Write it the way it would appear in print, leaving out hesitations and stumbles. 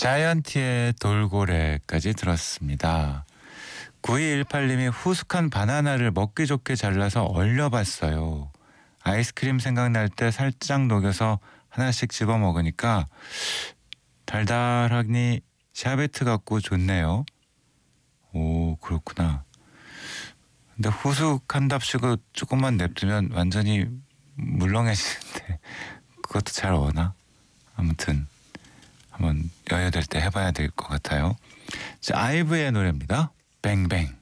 자이언티의 돌고래까지 들었습니다. 9218님이 후숙한 바나나를 먹기 좋게 잘라서 얼려봤어요. 아이스크림 생각날 때 살짝 녹여서 하나씩 집어 먹으니까 달달하니 샤베트 같고 좋네요. 오, 그렇구나. 근데 후숙한답시고 조금만 냅두면 완전히 물렁해지는데 그것도 잘 어나? 아무튼 한번 여유될 때 해봐야 될 것 같아요. 자, 아이브의 노래입니다. 뱅뱅.